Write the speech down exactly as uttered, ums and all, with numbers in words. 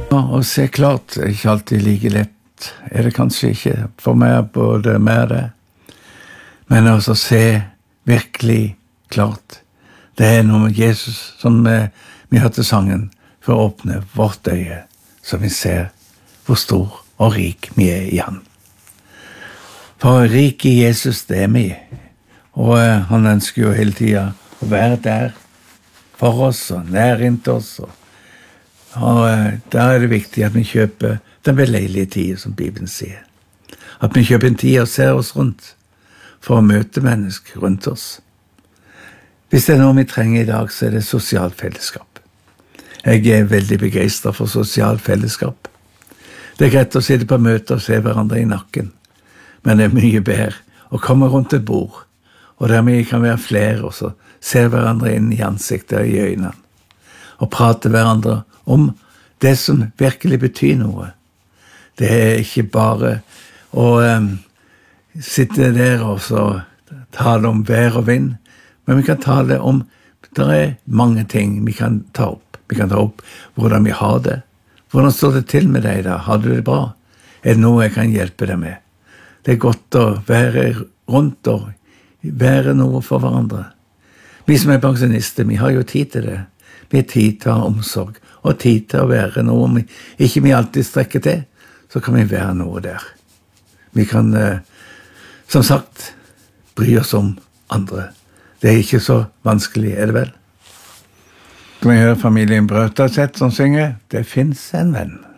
Ja, å se klart er ikke alltid like lett. Er det kanskje ikke for meg både med det. Men også se virkelig klart. Det er noe med Jesus som eh, vi hørte sangen for å åpne vårt øye, så vi ser hvor stor og rik vi er i han. For rik i Jesus, det er vi. Og eh, han ønsker jo hele tiden å være der for oss og nær inntil oss. Og, og eh, da er det viktig at vi kjøper den beleilige tiden, som Bibelen sier. At vi kjøper en tid og ser oss rundt for å møte mennesker rundt oss. Hvis det er noe vi trenger i dag, så er det sosialt fellesskap. Jeg er veldig begeistret for sosialt fellesskap. Det er greit å sitte på møter og se hverandre i nakken, men det er mye bedre å komme rundt et bord, og der vi kan være flere, og så ser hverandre inn i ansiktet og i øynene, og prate hverandre om det som virkelig betyr noe. Det er ikke bare å um, sitte der og så tale om vær og vind, men vi kan tale om, det er mange ting vi kan ta opp. Vi kan ta opp hvordan vi har det. Hvordan står det til med deg da? Har du det bra? Er det noe jeg kan hjelpe deg med? Det er godt å være rundt og være noe for hverandre. Vi som er pensjonister, vi har jo tid til det. Vi har tid til å ha omsorg, og tid til å være noe vi ikke vi alltid strekker til, så kan vi være noe der. Vi kan, eh, som sagt, bry oss om andre. Det er ikke så vanskelig, er det vel? Skal vi høre familien Brøtaseth som synger «Det finnes en venn».